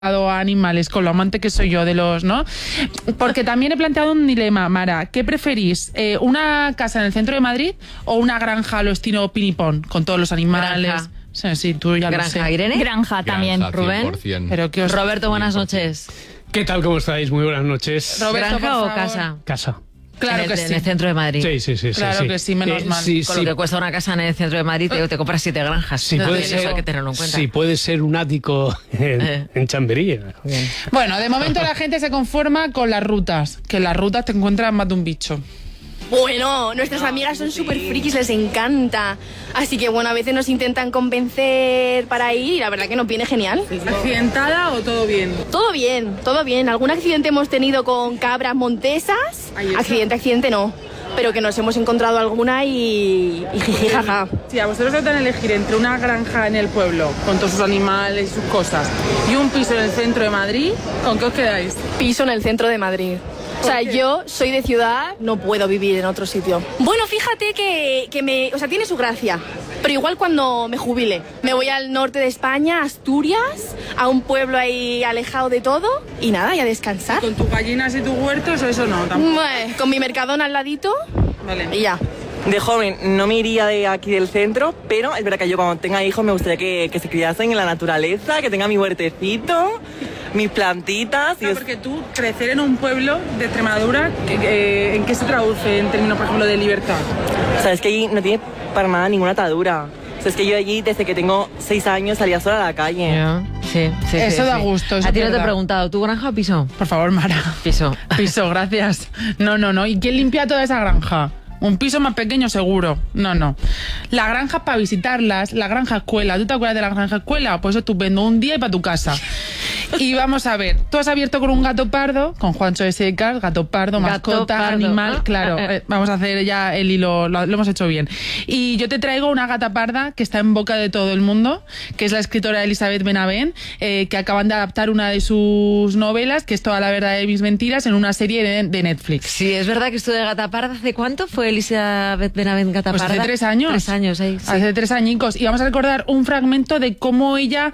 a animales, con lo amante que soy yo de los, ¿no? Porque también he planteado un dilema, Mara. ¿Qué preferís? ¿Una casa en el centro de Madrid o una granja a lo estilo Pinipón, con todos los animales? Granja. Sí, tú ya lo sé. Granja, Irene. Granja también. Granja, Rubén. 100%. Pero que os... Roberto, buenas noches. ¿Qué tal? ¿Cómo estáis? Muy buenas noches. Roberto, ¿Granja por o favor. casa? Casa. Claro que En sí. el centro de Madrid. Sí. Claro que sí, menos mal. Con lo que cuesta una casa en el centro de Madrid, te compras 7 granjas. Sí, puede Eso ser, hay que tenerlo en cuenta. sí, puede ser un ático en Chamberí. Bien. Bueno, de momento la gente se conforma con las rutas, que en las rutas te encuentras más de un bicho. Bueno, nuestras amigas son súper frikis, les encanta. Así que bueno, a veces nos intentan convencer para ir y la verdad que nos viene genial. ¿Accidentada o todo bien? Todo bien, todo bien. Algún accidente hemos tenido con cabras montesas. Accidente no. Pero que nos hemos encontrado alguna y jiji, jaja. Si a vosotros os dan a elegir entre una granja en el pueblo, con todos sus animales y sus cosas, y un piso en el centro de Madrid, ¿con qué os quedáis? Piso en el centro de Madrid. O sea, yo soy de ciudad, no puedo vivir en otro sitio. Bueno, fíjate que tiene su gracia. Pero igual cuando me jubile, me voy al norte de España, Asturias, a un pueblo ahí alejado de todo y nada, y a descansar. ¿Con tus gallinas y tus huertos o eso no? Tampoco. Con mi Mercadona al ladito Vale. y ya. De joven no me iría de aquí del centro, pero es verdad que yo cuando tenga hijos me gustaría que se criasen en la naturaleza, que tenga mi huertecito, mis plantitas. No, porque tú, crecer en un pueblo de Extremadura, ¿en qué se traduce en términos, por ejemplo, de libertad? O sea, es que allí no tiene para nada ninguna atadura. O sea, es que yo allí, desde que tengo 6 años, salía sola a la calle. Sí. Eso da gusto, eso A ti es no te he verdad. preguntado, ¿tú granja o piso? Por favor, Mara. Piso. Piso, gracias. No. ¿Y quién limpia toda esa granja? Un piso más pequeño seguro. No. La granja para visitarlas, la granja escuela. ¿Tú te acuerdas de la granja escuela? Pues estupendo, un día y para tu casa. Y vamos a ver, tú has abierto con un gato pardo, con Juancho de Secas, gato pardo, mascota, pardo. animal, claro. Vamos a hacer ya el hilo, lo hemos hecho bien. Y yo te traigo una gata parda que está en boca de todo el mundo, que es la escritora Elizabeth Benavent, que acaban de adaptar una de sus novelas, que es Toda la verdad de mis mentiras, en una serie de Netflix. Sí, es verdad que esto de Gata Parda, ¿hace cuánto fue Elizabeth Benavent Gata Pues Parda? hace 3 años. 3 años, sí. Hace 3 añicos. Y vamos a recordar un fragmento de cómo ella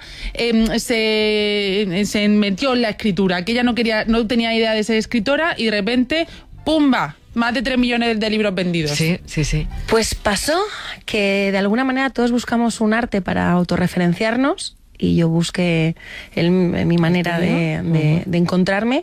se metió en la escritura, que ella no tenía idea de ser escritora y de repente, ¡pumba! Más de 3 millones de libros vendidos. Sí. Pues pasó que de alguna manera todos buscamos un arte para autorreferenciarnos y yo busqué mi manera de encontrarme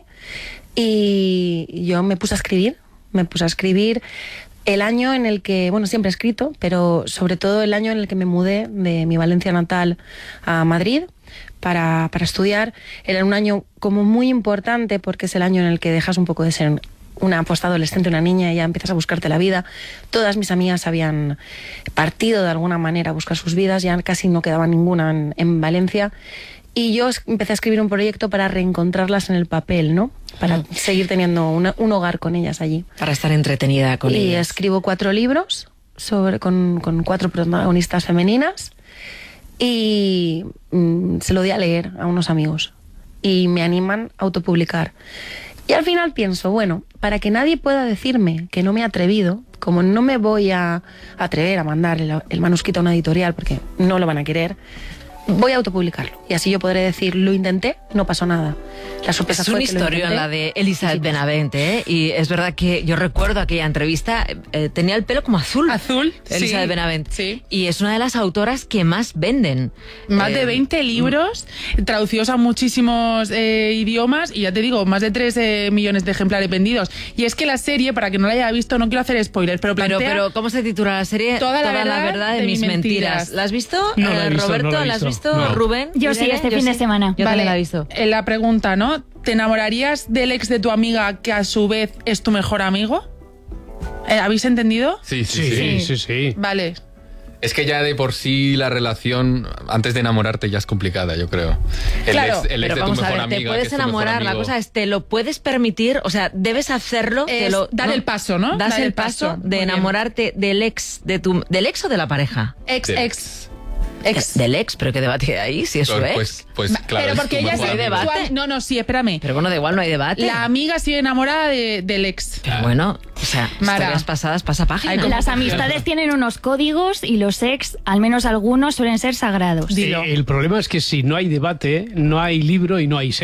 y yo me puse a escribir el año en el que, bueno, siempre he escrito, pero sobre todo el año en el que me mudé de mi Valencia natal a Madrid para estudiar. Era un año como muy importante porque es el año en el que dejas un poco de ser una postadolescente, una niña, y ya empiezas a buscarte la vida. Todas mis amigas habían partido de alguna manera a buscar sus vidas, ya casi no quedaba ninguna en Valencia. Y yo empecé a escribir un proyecto para reencontrarlas en el papel, ¿no? Para seguir teniendo un hogar con ellas allí. Para estar entretenida con ellas. Y escribo 4 libros con 4 protagonistas femeninas y se lo di a leer a unos amigos y me animan a autopublicar. Y al final pienso, bueno, para que nadie pueda decirme que no me he atrevido, como no me voy a atrever a mandar el manuscrito a una editorial porque no lo van a querer, voy a autopublicarlo. Y así yo podré decir, lo intenté, no pasó nada. La sorpresa es fue una que lo historia intenté. la de Elizabeth Benavent, ¿eh? Y es verdad que yo recuerdo aquella entrevista, tenía el pelo como azul. Azul, Elizabeth sí, Benavent. sí. Y es una de las autoras que más venden. Más de 20 libros, traducidos a muchísimos idiomas y ya te digo, más de 3 millones de ejemplares vendidos. Y es que la serie, para que no la haya visto, no quiero hacer spoilers, pero plantea... Pero ¿cómo se titula la serie? Toda la verdad de mis mentiras. ¿La has visto? No la he visto, Roberto, no la he ¿la has visto? visto? No. Rubén. Yo sí, Irene, este fin de semana. Yo Vale, también la he visto. La pregunta, ¿no? ¿Te enamorarías del ex de tu amiga que a su vez es tu mejor amigo? ¿Habéis entendido? Sí. Vale. Es que ya de por sí la relación, antes de enamorarte, ya es complicada, yo creo. Claro, el ex Pero de tu vamos a mejor ver, amiga, te que puedes es tu mejor enamorar, la amigo. cosa es, te lo puedes permitir, o sea, debes hacerlo. Dar el paso, ¿no? Das Dar el el paso paso. de Muy bien. enamorarte del ex o de la pareja. Ex. Del ex, pero ¿qué debate hay ahí? Si es su ex. Pues claro. Pero porque es tu ella mejor es amigo. debate. No, sí, espérame. Pero bueno, da igual, no hay debate. La amiga sigue enamorada del ex. Pero bueno, o sea, Mara. historias pasadas pasa página. Hay como- Las amistades tienen unos códigos y los ex, al menos algunos, suelen ser sagrados. Dilo. El problema es que si no hay debate, no hay libro y no hay